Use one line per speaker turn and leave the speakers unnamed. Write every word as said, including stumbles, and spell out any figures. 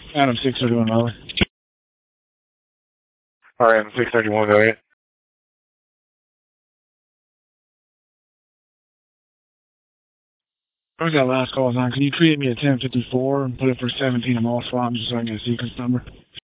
Adam six thirty-one Raleigh.
All right, six thirty-one, go ahead.
Where's that last call on? Can you create me a ten fifty-four and put it for seventeen? I'm all swapping just so I can get a sequence number.